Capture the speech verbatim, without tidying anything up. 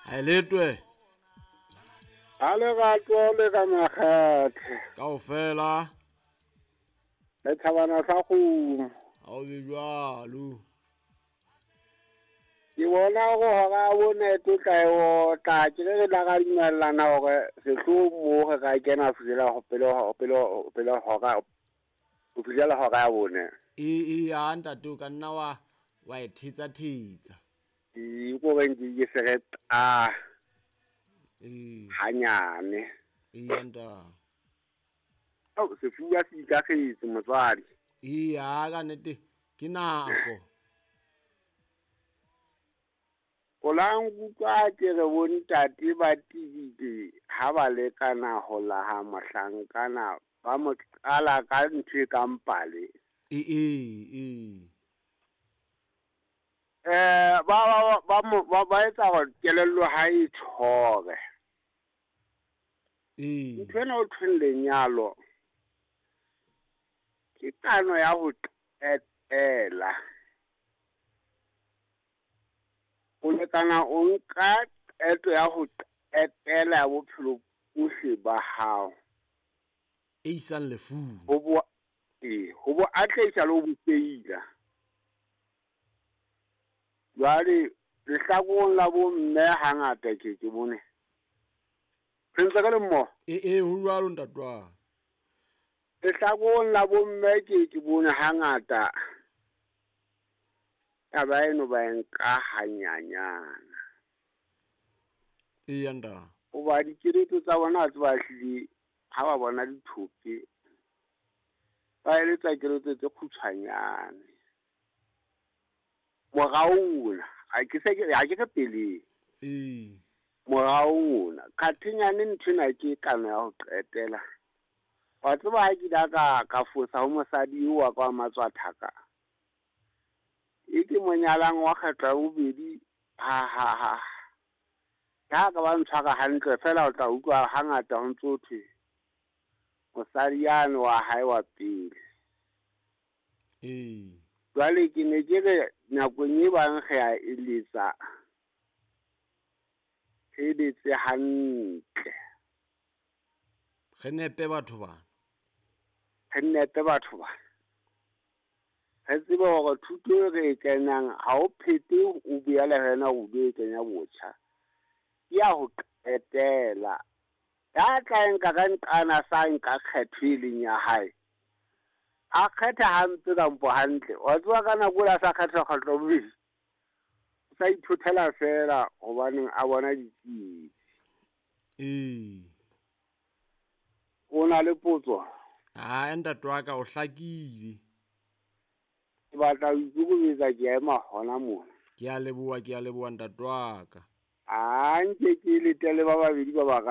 Ha letwe. Ale ga tole ka makgethe. Kaofela. Le thabana sa go. Ha o be jwalo. Ke bona go ga bone to tla o tla ke le la ga dimellana gore se tlo mo ga ka kena fela go pele go pele pele go ga o fela go ga bone. E e ya ntate o ka nna wa wa e thetsa thetsa. Ke go ben ke se re a E hanyane. e ya nta. O se fuwa se ka khetse motswadi. E ya ka nete ke nako. Olang kutwa ke re bontate ba tibile ha ba le kana ho la ha mahlankana ba mo ala ka ntse ka mpale. E e e. Eh ba ba ba mo ba ba etsa go kelello ha e tshore. E Ntwena o thwele nyalo. Ke kano ya ho etela. O le kana o nka eto ya ho etela ya bophelo bohle ba hao. e isang lefu. Ho bo e ho bo atleisa lo bopeila. Jwale le hlakong la bo mme hangata ke ke bone. Re ntse ka le mmo. E e ho jwalo ntatwa. Le hlakong la bo mme ke ke bone hangata. Taba eno ba enka hanyanyana. E ya nta. O ba dikeretso tsa bona tse ba hlile ha ba bona dithope. Ba ile tsa keretso tse khutshwanyane. Moraona a ke se ke a ke ka pele. E Moraona khathinyane nthina ke kana ya ho qetela. Wa tseba ha ke da ka ka fosa ho mosadi wa kwa matswathaka. E ke monyalang wa kgetha bobedi ha ha ha. Ya ka ba ntshwara hantle fela o tla utlwa hangata ho ntso thwe. Mosadi yana wa hae wa pele. e Jwale ke ne ke re nakong e bang ge a eletsa. Ke detse hantle. ge nepe batho ba. Ge nepe batho ba. Ge tsebe gore thuto re e kenang ha o phete o bea le wena o be kenya botjha. Ya ho etela. Ya tla nka ka nkana sa nka kgethile nya hae. A kgetha hampe kampo hantle. Wa tswa kana kula sa kgetha kgetlo bobedi. Sa ithuthela fela hobane a bona ditsi. E O na le potso. ha ntatwa ka o hlakile. Ke batla ho ikubetsa ke ema hona mona. Ke a leboa ke a leboa ntatwa ka. A nke ke le tele ba babedi ba ba